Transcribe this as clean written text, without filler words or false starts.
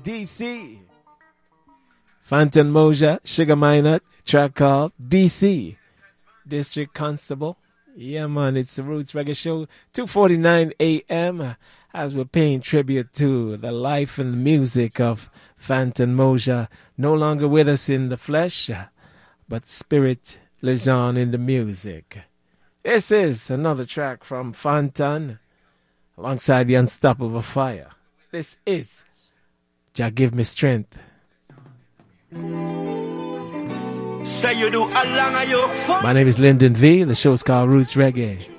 DC. Phantom Moja, Sugar Minot, track called DC. District Constable. Yeah, man, it's the Roots Reggae Show, 2:49 a.m. As we're paying tribute to the life and music of Phantom Moja. No longer with us in the flesh, but spirit lives on in the music. This is another track from Phantom alongside the Unstoppable Fire. This is Jah Give Me Strength. Say you do a long of you. My name is Lyndon V. The show's called Roots Reggae.